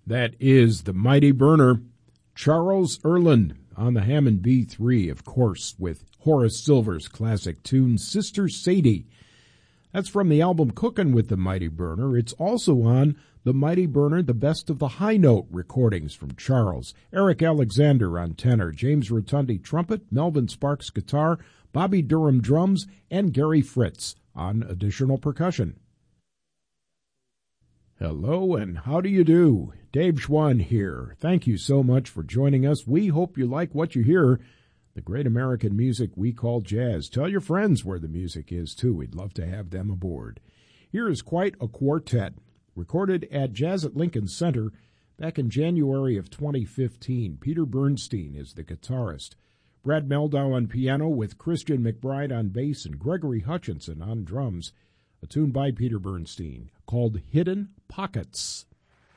That is the Mighty Burner, Charles Earland on the Hammond B3, of course, with Horace Silver's classic tune, Sister Sadie. That's from the album Cookin' with the Mighty Burner. It's also on the Mighty Burner, the Best of the High Note recordings from Charles. Eric Alexander on tenor, James Rotundi trumpet, Melvin Sparks guitar, Bobby Durham drums, and Gary Fritz on additional percussion. Hello, and how do you do? Dave Schwann here. Thank you so much for joining us. We hope you like what you hear, the great American music we call jazz. Tell your friends where the music is, too. We'd love to have them aboard. Here is quite a quartet, recorded at Jazz at Lincoln Center back in January of 2015. Peter Bernstein is the guitarist. Brad Meldau on piano with Christian McBride on bass and Gregory Hutchinson on drums. A tune by Peter Bernstein called Hidden Pockets.